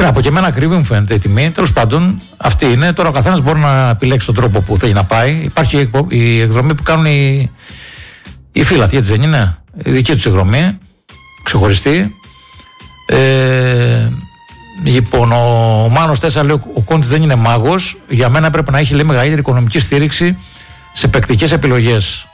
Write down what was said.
να πω, και εμένα ακριβή μου φαίνεται η τιμή. Τέλος πάντων, αυτή είναι. Τώρα ο καθένας μπορεί να επιλέξει τον τρόπο που θέλει να πάει. Υπάρχει η εκδρομή που κάνουν οι φίλαθλοι, έτσι δεν είναι? Η δική τους εκδρομή, ξεχωριστή. Λοιπόν, ο Μάνος 4 λέει: ο Κόντης δεν είναι μάγος. Για μένα έπρεπε να έχει, λέει, μεγαλύτερη οικονομική στήριξη σε παικτικές επιλογές.